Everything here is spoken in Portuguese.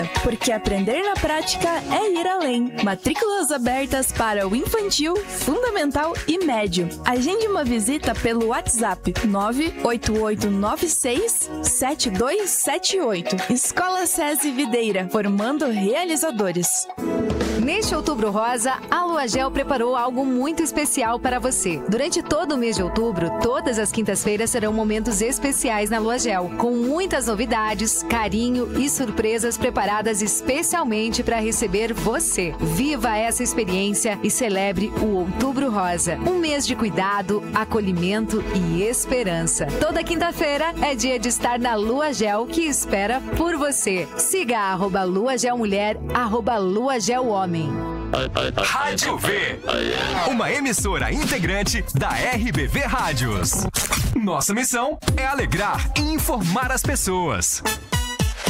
Porque aprender na prática é ir além. Matrículas abertas para o infantil, fundamental e médio. Agende uma visita pelo WhatsApp 988967278. Escola SESI Videira, formando realizadores. Neste Outubro Rosa, a Luagel preparou algo muito especial para você. Durante todo o mês de outubro, todas as quintas-feiras serão momentos especiais na Luagel, com muitas novidades, carinho e surpresas preparadas especialmente para receber você. Viva essa experiência e celebre o Outubro Rosa, um mês de cuidado, acolhimento e esperança. Toda quinta-feira é dia de estar na Luagel, que espera por você. Siga @LuagelMulher, @LuagelHomem. Rádio V, uma emissora integrante da RBV Rádios. Nossa missão é alegrar e informar as pessoas.